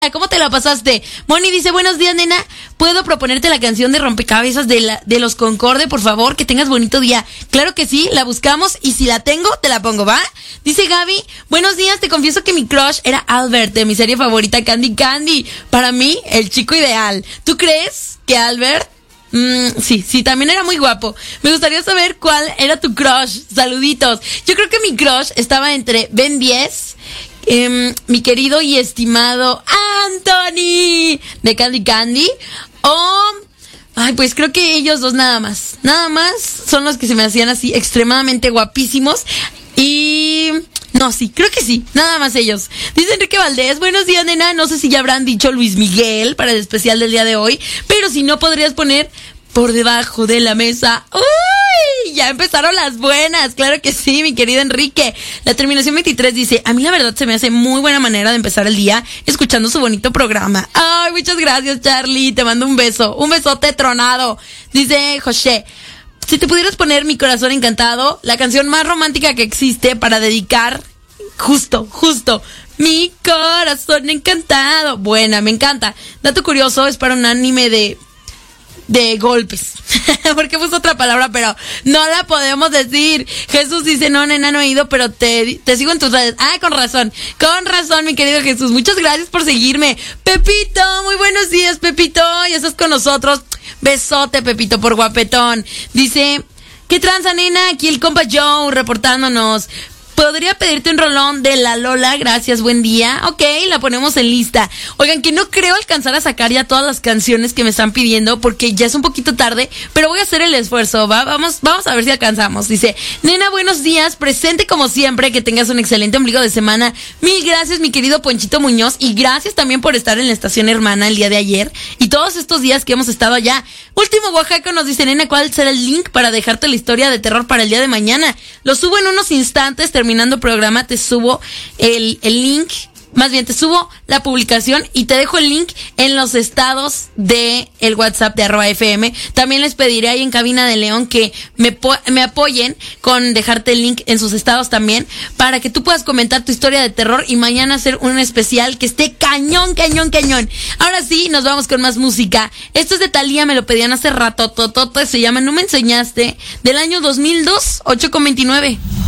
¿Cómo te la pasaste? Moni dice, buenos días, nena. ¿Puedo proponerte la canción de Rompecabezas de los Concorde, por favor? Que tengas bonito día. Claro que sí, la buscamos y si la tengo, te la pongo, ¿va? Dice Gaby, buenos días, te confieso que mi crush era Albert, de mi serie favorita, Candy Candy. Para mí, el chico ideal. ¿Tú crees que Albert? Sí, también era muy guapo. Me gustaría saber cuál era tu crush. Saluditos. Yo creo que mi crush estaba entre Ben 10, mi querido y estimado Anthony de Candy Candy, pues creo que ellos dos nada más son los que se me hacían así extremadamente guapísimos. Y no, sí, creo que sí, nada más ellos. Dice Enrique Valdés, buenos días, nena. No sé si ya habrán dicho Luis Miguel para el especial del día de hoy, pero si no, podrías poner Por Debajo de la Mesa. ¡Uy! Ya empezaron las buenas. Claro que sí, mi querido Enrique. La terminación 23 dice, a mí la verdad se me hace muy buena manera de empezar el día escuchando su bonito programa. Ay, muchas gracias, Charlie. Te mando un beso. Un besote tronado. Dice José, si te pudieras poner Mi Corazón Encantado, la canción más romántica que existe para dedicar, justo, Mi Corazón Encantado. Buena, me encanta. Dato curioso, es para un anime de golpes. Porque puso otra palabra, pero no la podemos decir. Jesús dice, no, nena, no he ido, pero te sigo en tus redes. Con razón, mi querido Jesús. Muchas gracias por seguirme. Pepito, muy buenos días, Pepito. Ya estás con nosotros. Besote, Pepito, por guapetón. Dice, ¿qué tranza, nena? Aquí el compa Joe reportándonos. ¿Podría pedirte un rolón de La Lola? Gracias, buen día. Ok, la ponemos en lista. Oigan, que no creo alcanzar a sacar ya todas las canciones que me están pidiendo porque ya es un poquito tarde, pero voy a hacer el esfuerzo, ¿va? Vamos a ver si alcanzamos. Dice, nena, buenos días, presente como siempre, que tengas un excelente ombligo de semana. Mil gracias, mi querido Ponchito Muñoz, y gracias también por estar en la estación hermana el día de ayer y todos estos días que hemos estado allá. Último Oaxaca nos dice, nena, ¿cuál será el link para dejarte la historia de terror para el día de mañana? Lo subo en unos instantes, terminando programa te subo el link, más bien te subo la publicación y te dejo el link en los estados de el WhatsApp de @FM. También les pediré ahí en Cabina de León que me apoyen con dejarte el link en sus estados también, para que tú puedas comentar tu historia de terror y mañana hacer un especial que esté cañón. Ahora sí, nos vamos con más música. Esto es de Thalía, me lo pedían hace rato, se llama No Me Enseñaste, del año 2002, 8:29.